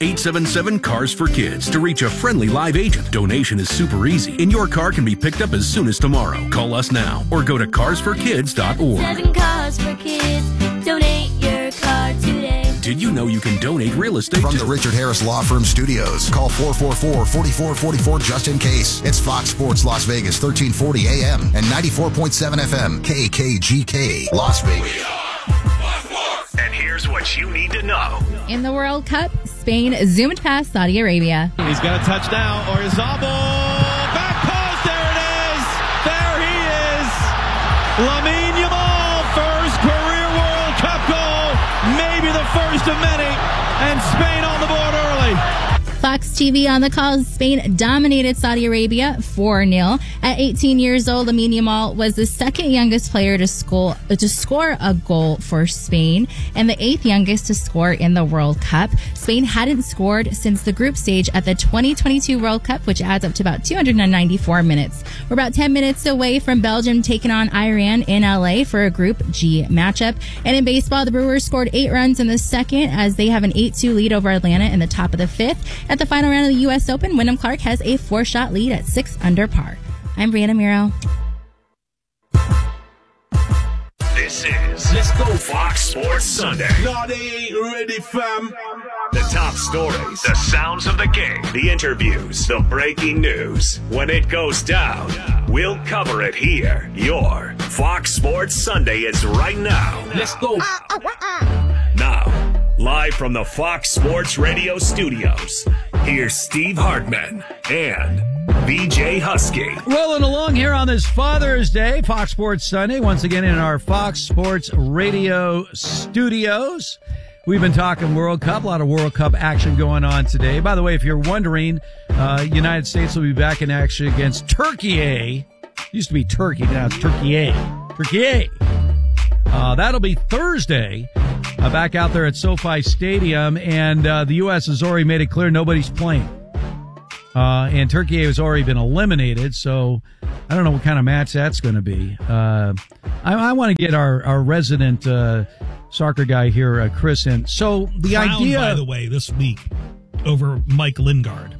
877-CARS for Kids to reach a friendly live agent. Donation is super easy, and your car can be picked up as soon as tomorrow. Call us now or go to carsforkids.org. 7 Cars for Kids. Donate your car today. Did you know you can donate real estate From the Richard Harris Law Firm Studios, call 444-4444 just in case. It's Fox Sports Las Vegas, 1340 AM and 94.7 FM, KKGK, Las Vegas. And here's what you need to know. In the World Cup, Spain zoomed past Saudi Arabia. He's got a touchdown. Oyarzabal. Back post. There it is. There he is. Lamine Yamal. First career World Cup goal. Maybe the first of many. And Spain on the board early. Fox TV on the call. Spain dominated Saudi Arabia 4-0. At 18 years old, Lamine Yamal was the second youngest player to score a goal for Spain and the 8th youngest to score in the World Cup. Spain hadn't scored since the group stage at the 2022 World Cup, which adds up to about 294 minutes. We're about 10 minutes away from Belgium taking on Iran in LA for a Group G matchup. And in baseball, the Brewers scored 8 runs in the second as they have an 8-2 lead over Atlanta in the top of the 5th. At the final round of the U.S. Open, Wyndham Clark has a 4-shot lead at 6 under par. I'm Brianna Miro. This is Let's Go Fox Sports Sunday. No, they ain't ready, fam. The top stories, the sounds of the game, the interviews, the breaking news. When it goes down, we'll cover it here. Your Fox Sports Sunday is right now. Let's go. Now, live from the Fox Sports Radio studios, here's Steve Hartman and BJ Husky. Rolling along here on this Father's Day, Fox Sports Sunday, once again in our Fox Sports Radio studios. We've been talking World Cup, a lot of World Cup action going on today. By the way, if you're wondering, United States will be back in action against Turkey. Used to be Turkey, now it's Turkey. Turkey. That'll be Thursday. Back out there at SoFi Stadium, and the U.S. has already made it clear nobody's playing. And Turkey has already been eliminated, so I don't know what kind of match that's going to be. I want to get our resident soccer guy here, Chris, in. So the idea, by the way, this week over Mike Lingard.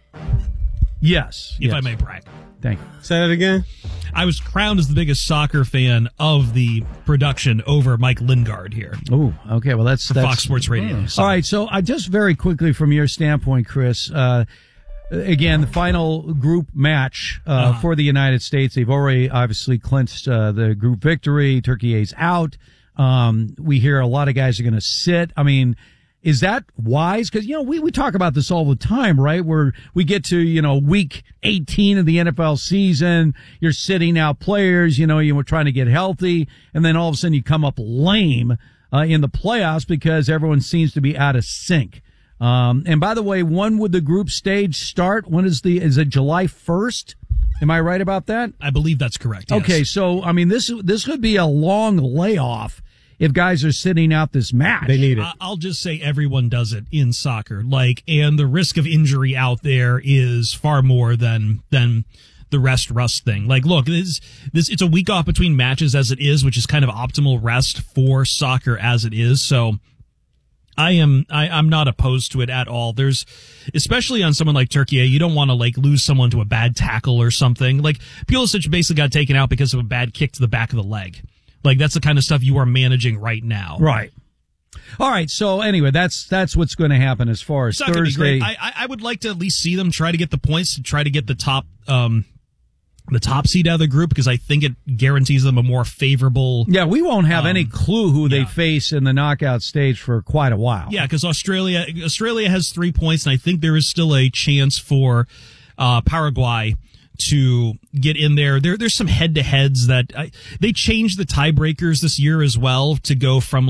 Yes. If I may brag. Thank you. Say that again. I was crowned as the biggest soccer fan of the production over Mike Lingard here. Oh, okay. Well, that's Fox Sports Radio. All right. So I just very quickly from your standpoint, Chris, again, the final group match for the United States. They've already obviously clinched the group victory. Turkey is out. We hear a lot of guys are going to sit. I mean, is that wise? Because, we talk about this all the time, right? Where we get to, week 18 of the NFL season, you're sitting out players, you were trying to get healthy, and then all of a sudden you come up lame in the playoffs because everyone seems to be out of sync. And by the way, when would the group stage start? When is it July 1st? Am I right about that? I believe that's correct. Yes. Okay. So, I mean, this could be a long layoff if guys are sitting out this match. They need it. I'll just say everyone does it in soccer. And the risk of injury out there is far more than the rest thing. Look, it's a week off between matches as it is, which is kind of optimal rest for soccer as it is. So I'm not opposed to it at all. There's, especially on someone like Turkey, you don't want to lose someone to a bad tackle or something. Pulisic basically got taken out because of a bad kick to the back of the leg. That's the kind of stuff you are managing right now. Right. All right. So anyway, that's what's going to happen as far as Thursday. I would like to at least see them try to get the points to try to get the top seed out of the group, because I think it guarantees them a more favorable. Yeah, we won't have any clue who they face in the knockout stage for quite a while. Yeah, because Australia has 3 points, and I think there is still a chance for Paraguay to get in there. There's some head-to-heads that they changed the tiebreakers this year as well to go from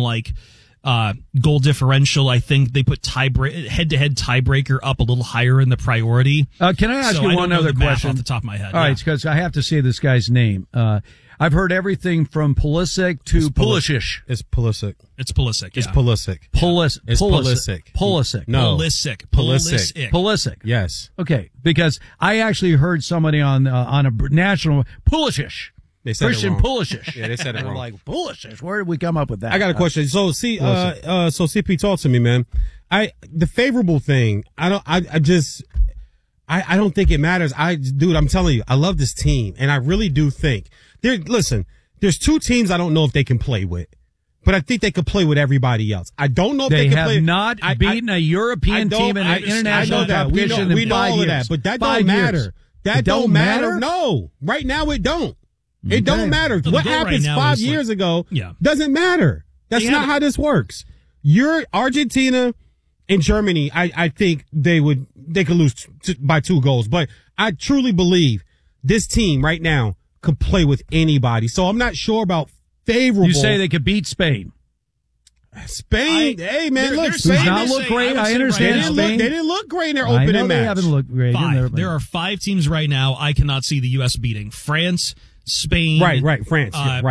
goal differential. I think they put head-to-head tiebreaker up a little higher in the priority. Can I ask you one other question off the top of my head? All right, because I have to say this guy's name. I've heard everything from Pulisic to Pulisic. It's Pulisic. It's Pulisic. It's Pulisic. It's Pulisic. Pulisic. No. Pulisic. Pulisic. Yes. Okay, because I actually heard somebody on a national Pulisic. They said Christian it wrong. Pulisic. Yeah, they said it and wrong. I'm like, Pulisic? Where did we come up with that? I got a question. So CP, talk to me, man. the favorable thing, I don't think it matters. Dude, I'm telling you, I love this team, and I really do think there's two teams I don't know if they can play with, but I think they could play with everybody else. I don't know if they can play. They have not beaten a European team in an international competition in 5 years. We know all of that, but that don't matter. That don't matter. No, right now it don't. It don't matter. What happens 5 years ago doesn't matter. That's not how this works. Argentina and Germany, I think they could lose by 2 goals. But I truly believe this team right now could play with anybody. So I'm not sure about favorable. You say they could beat Spain. Spain, hey man, look, Spain does not look great. I understand Spain. They didn't look great in their opening match. They haven't looked great. There are 5 teams right now I cannot see the U.S. beating. France, Spain. Right. France.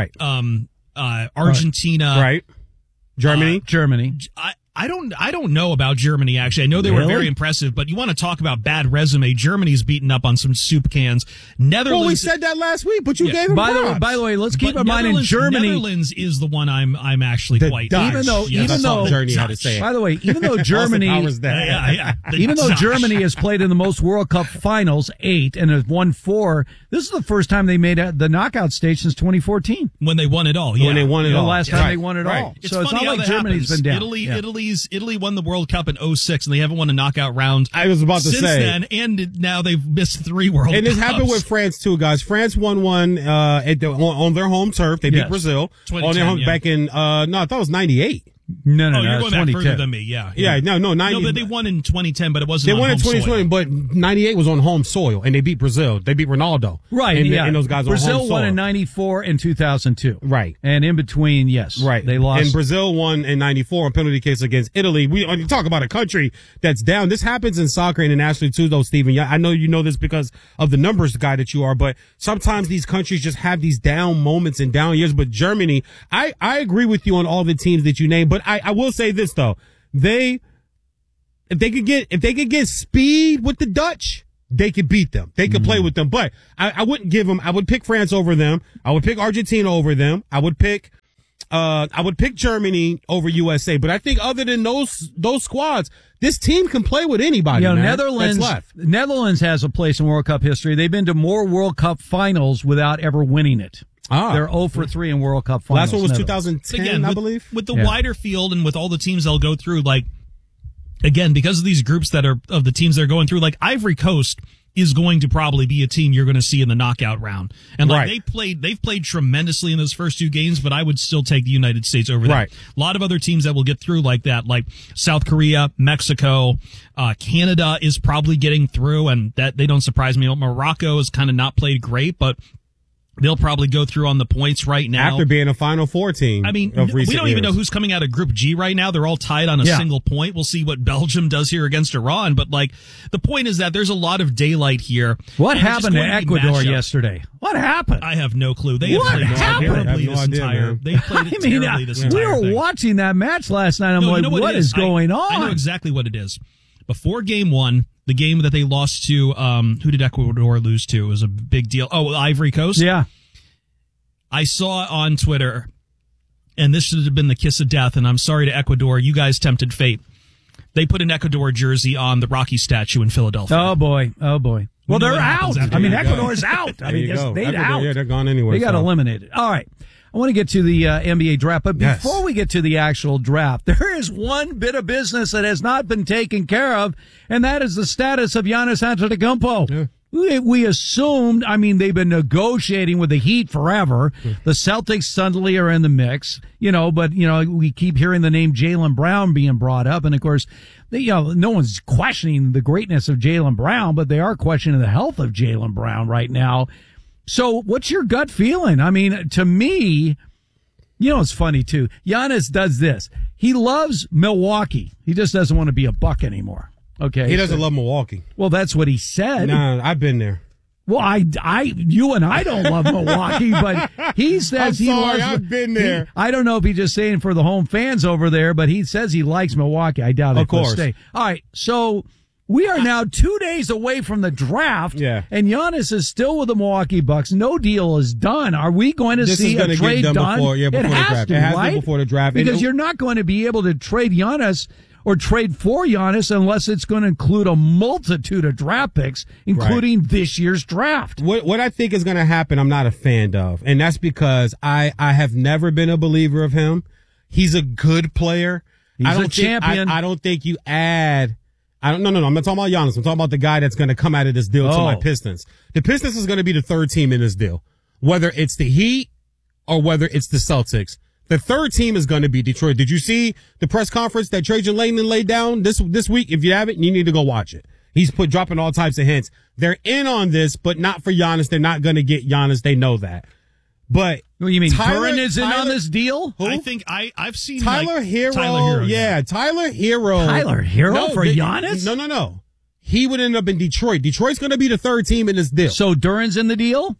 Argentina. Right. Germany. I don't know about Germany, actually. I know they were very impressive, but you want to talk about bad resume. Germany's beaten up on some soup cans. Netherlands. Well, we said that last week, but you gave them props. By the way, let's keep in mind in Germany. Netherlands is the one I'm actually quite. Dutch. Even though Germany had to say it. By the way, even though Germany, even though Germany has played in the most World Cup finals, 8, and has won 4, this is the first time they made the knockout stage since 2014. When they won it all. When they won it all. The last time they won it all. It's so it's not like Germany's been down. Italy won the World Cup in 2006, and they haven't won a knockout round. I was about to since say then, and now they've missed 3 World Cups. And this happened with France too, guys. France won one on their home turf. They beat Brazil on their home back in. I thought it was 98. No, you're going back further than me. Yeah. No, 90. No, but they won in 2010, but it wasn't. They won in 2020, but 98 was on home soil, and they beat Brazil. They beat Ronaldo, right? And those guys Brazil on home soil. won in 94 and 2002, right? And in between, right, they lost. And Brazil won in 94 on penalty case against Italy. When you talk about a country that's down, this happens in soccer internationally too, though, Stephen. I know you know this because of the numbers guy that you are, but sometimes these countries just have these down moments and down years. But Germany, I agree with you on all the teams that you named, but I will say this though, if they could get speed with the Dutch, they could beat them. They could play with them, but I wouldn't give them. I would pick France over them. I would pick Argentina over them. I would pick Germany over USA. But I think other than those squads, this team can play with anybody. Netherlands has a place in World Cup history. They've been to more World Cup finals without ever winning it. They're 0-3 in World Cup finals. Last one was 2010, I believe. With the wider field and with all the teams they'll go through, again, because of these groups that are of the teams they're going through, Ivory Coast is going to probably be a team you're going to see in the knockout round. And they've played tremendously in those first 2 games, but I would still take the United States over them. Right. A lot of other teams that will get through like that, like South Korea, Mexico, Canada is probably getting through, and that they don't surprise me. Morocco has kind of not played great, but they'll probably go through on the points right now. After being a Final Four team. I mean, we don't even know who's coming out of Group G right now. They're all tied on a single point. We'll see what Belgium does here against Iran. But, the point is that there's a lot of daylight here. What happened to Ecuador yesterday? What happened? I have no clue. They what played terribly this entire. They played it terribly this entire thing. We were watching that match last night. I'm what is going on? I know exactly what it is. Before Game 1, the game that they lost to, who did Ecuador lose to? It was a big deal. Oh, Ivory Coast? Yeah. I saw on Twitter, and this should have been the kiss of death, and I'm sorry to Ecuador. You guys tempted fate. They put an Ecuador jersey on the Rocky statue in Philadelphia. Oh, boy. Well, they're out. I mean, Ecuador's out. I mean, they're out. Yeah, they're gone anyway. They got eliminated. All right. I want to get to the NBA draft, but before we get to the actual draft, there is one bit of business that has not been taken care of, and that is the status of Giannis Antetokounmpo. Yeah. We assumed, they've been negotiating with the Heat forever. The Celtics suddenly are in the mix, but we keep hearing the name Jaylen Brown being brought up. And of course, no one's questioning the greatness of Jaylen Brown, but they are questioning the health of Jaylen Brown right now. So what's your gut feeling? To me, it's funny too. Giannis does this. He loves Milwaukee. He just doesn't want to be a Buck anymore. Okay. He doesn't love Milwaukee. Well, that's what he said. No, I've been there. Well, you and I don't love Milwaukee, but he says he loves. I've been there. I don't know if he's just saying for the home fans over there, but he says he likes Milwaukee. I doubt it. Of course. Stay. All right. So we are now 2 days away from the draft. Yeah. And Giannis is still with the Milwaukee Bucks. No deal is done. Are we going to see a trade done? Before the draft. It has to, it has right? to before the draft. Because you're not going to be able to trade Giannis or trade for Giannis unless it's going to include a multitude of draft picks, including this year's draft. What I think is going to happen, I'm not a fan of, and that's because I have never been a believer of him. He's a good player. He's a champion. I don't think you add. No. I'm not talking about Giannis. I'm talking about the guy that's going to come out of this deal to my Pistons. The Pistons is going to be the third team in this deal, whether it's the Heat or whether it's the Celtics. The third team is going to be Detroit. Did you see the press conference that Trajan Langdon laid down this week? If you haven't, you need to go watch it. He's dropping all types of hints. They're in on this, but not for Giannis. They're not going to get Giannis. They know that. But what, you mean Duren is in on this deal? Who? I think I've seen Tyler Hero. Yeah, Tyler Hero. Tyler Hero for Giannis? No. He would end up in Detroit. Detroit's going to be the third team in this deal. So Duren's in the deal?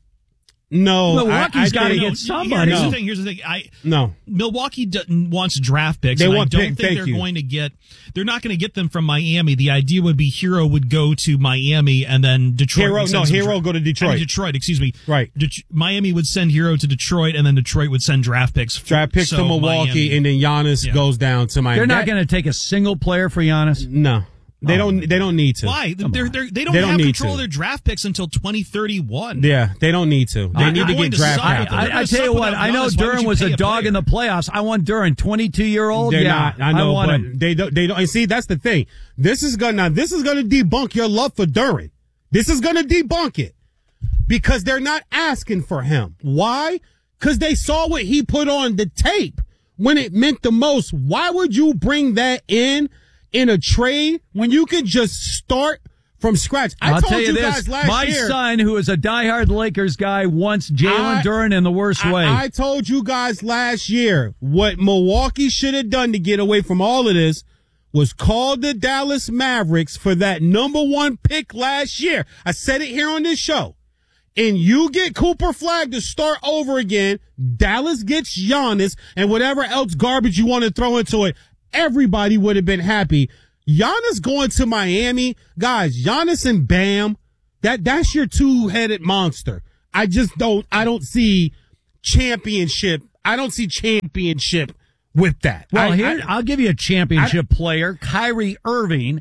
No, Milwaukee's got to get somebody. Here's the thing. Milwaukee wants draft picks. They and want I don't think they're going to get. They're not going to get them from Miami. The idea would be Hero would go to Miami and then Detroit. Hero go to Detroit. Detroit, excuse me. Right. Miami would send Hero to Detroit, and then Detroit would send draft picks. To Milwaukee, Miami. And then Giannis goes down to Miami. They're not going to take a single player for Giannis. No. They don't need to. Why? They don't have control of their draft picks until 2031. Yeah, they don't need to. They need to get draft capital. I tell you what, I know Duren was a dog in the playoffs. I want Duren, 22-year-old. They're not. I know, but they don't. And see, that's the thing. This is gonna debunk your love for Duren. This is gonna debunk it because they're not asking for him. Why? Because they saw what he put on the tape when it meant the most. Why would you bring that in a trade when you could just start from scratch? I'll tell you this, my son, who is a diehard Lakers guy, wants Jalen Duren in the worst way. I told you guys last year what Milwaukee should have done to get away from all of this was call the Dallas Mavericks for that number 1 pick last year. I said it here on this show. And you get Cooper Flag to start over again. Dallas gets Giannis and whatever else garbage you want to throw into it. Everybody would have been happy. Giannis going to Miami, guys. Giannis and Bam, that's your two-headed monster. I don't see championship. I don't see championship with that. Well, I'll give you a championship player, Kyrie Irving.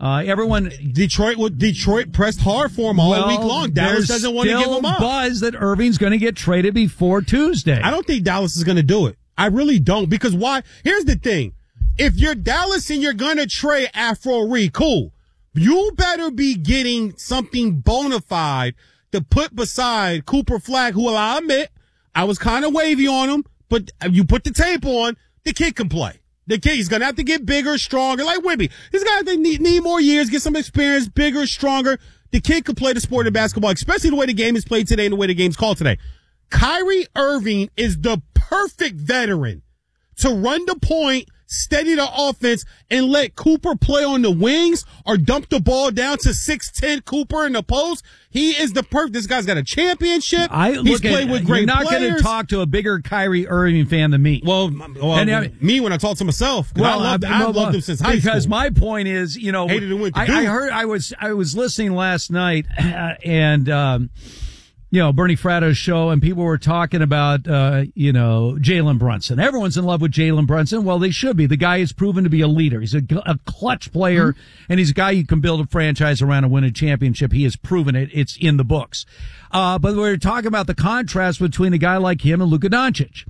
Detroit pressed hard for him all week long. Dallas doesn't want to give him up. Buzz that Irving's going to get traded before Tuesday. I don't think Dallas is going to do it. I really don't, because why? Here's the thing. If you're Dallas and you're going to trade Afro Reed, cool. You better be getting something bona fide to put beside Cooper Flag, who I'll admit, I was kind of wavy on him, but you put the tape on, the kid can play. The kid, he's going to have to get bigger, stronger, like Wimby. He's going to need more years, get some experience, bigger, stronger. The kid can play the sport of basketball, especially the way the game is played today and the way the game's called today. Kyrie Irving is the perfect veteran to run the point, steady the offense, and let Cooper play on the wings or dump the ball down to 6'10" Cooper in the post. He is the perfect. This guy's got a championship. He's played with great players. You're not going to talk to a bigger Kyrie Irving fan than me. Well, me when I talk to myself. Well, I've loved him since high school. Because my point is, hated to win. I heard I was listening last night and. Bernie Fratto's show, and people were talking about, Jalen Brunson. Everyone's in love with Jalen Brunson. Well, they should be. The guy is proven to be a leader. He's a clutch player, and he's a guy you can build a franchise around and win a championship. He has proven it. It's in the books. But we're talking about the contrast between a guy like him and Luka Doncic.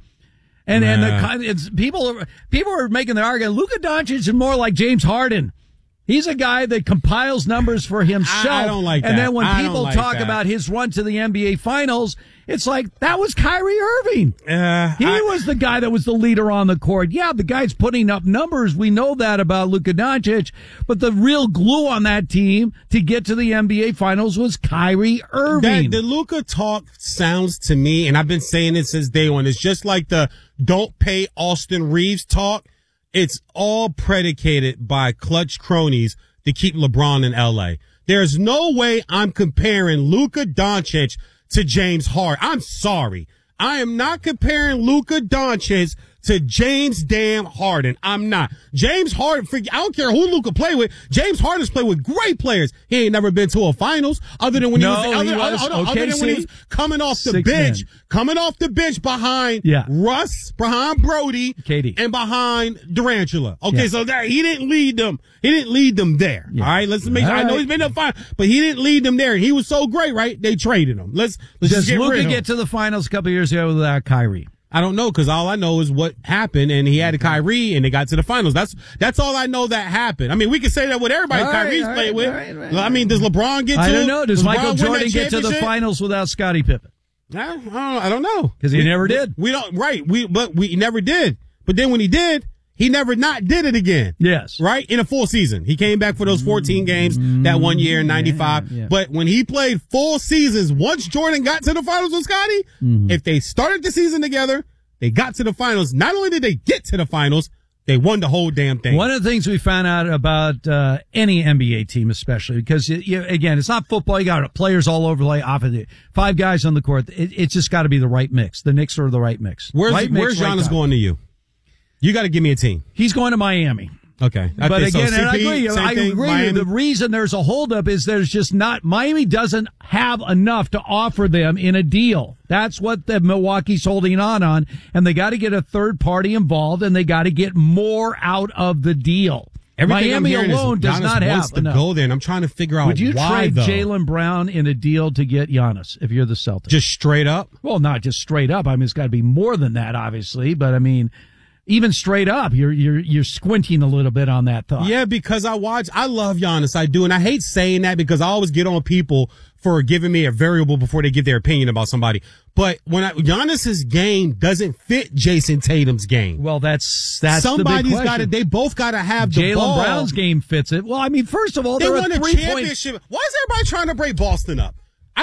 People are making the argument, Luka Doncic is more like James Harden. He's a guy that compiles numbers for himself. I don't like that. And then when people talk about his run to the NBA Finals, it's like, that was Kyrie Irving. He was the guy that was the leader on the court. Yeah, the guy's putting up numbers. We know that about Luka Doncic. But the real glue on that team to get to the NBA Finals was Kyrie Irving. The Luka talk sounds to me, and I've been saying it since day one, it's just like the don't pay Austin Reeves talk. It's all predicated by clutch cronies to keep LeBron in LA. There's no way I'm comparing Luka Doncic to James Harden. I'm sorry. I am not comparing Luka Doncic to James damn Harden. I'm not. James Harden, I don't care who Luka play with. James Harden's played with great players. He ain't never been to a finals other than when he was coming off the bench. Coming off the bench behind Russ, behind Brody, KD, and behind Durantula. Okay, so that he didn't lead them. He didn't lead them there. Yeah. All right, let's make sure. I know he's been up fine, but he didn't lead them there. He was so great, right? They traded him. Let's Does get Luka rid of him. get to the finals a couple years ago without Kyrie? I don't know, because all I know is what happened, and he had a Kyrie, and they got to the finals. That's all I know that happened. I mean, we can say that with everybody Kyrie's played with. I mean, does LeBron get to? I don't know. Does Michael Jordan get to the championship? finals without Scottie Pippen? I don't know, because he never did. We don't but we never did. But then when he did, he never not did it again. Yes. Right? In a full season. He came back for those 14 games that one year in 95. Yeah. But when he played full seasons, once Jordan got to the finals with Scottie, if they started the season together, they got to the finals. Not only did they get to the finals, they won the whole damn thing. One of the things we found out about any NBA team, especially, because, again, it's not football. You got players all over the off of it. 5 guys on the court. It's just got to be the right mix. The Knicks are the right mix. Where's Giannis going to you? You got to give me a team. He's going to Miami. Okay. But again, and I agree. The reason there's a holdup is there's just not, Miami doesn't have enough to offer them in a deal. That's what the Milwaukee's holding on, and they got to get a third party involved, and they got to get more out of the deal. Everything Miami alone does not have enough. Go there, and I'm trying to figure out why. Would you trade Jaylen Brown in a deal to get Giannis if you're the Celtics? Just straight up? Well, not just straight up. I mean, it's got to be more than that, obviously, but I mean, even straight up, you're squinting a little bit on that thought. Yeah, because I love Giannis, I do, and I hate saying that because I always get on people for giving me a variable before they give their opinion about somebody. But Giannis's game doesn't fit Jason Tatum's game. Well, that's somebody's got to. They both got to have the ball. Jaylen Brown's game fits it. Well, I mean, first of all, they won a championship. Why is everybody trying to break Boston up?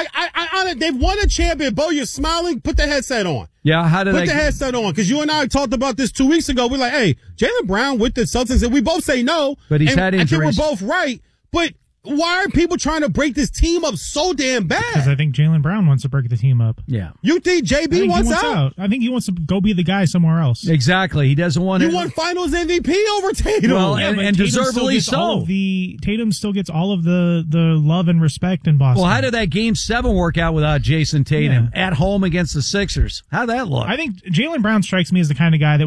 They've won a champion. Bo, you're smiling. Put the headset on. Yeah, put the headset on? Because you and I talked about this 2 weeks ago. We're like, hey, Jaylen Brown with the Celtics, and we both say no. But he's had injuries. I think we're both right. But why are people trying to break this team up so damn bad? Because I think Jaylen Brown wants to break the team up. Yeah. You think JB wants out? I think he wants to go be the guy somewhere else. Exactly. He doesn't want to. You won Finals MVP over Tatum. Well, and deservedly so. Tatum still gets all of the love and respect in Boston. Well, how did that Game 7 work out without Jason Tatum at home against the Sixers? How'd that look? I think Jaylen Brown strikes me as the kind of guy that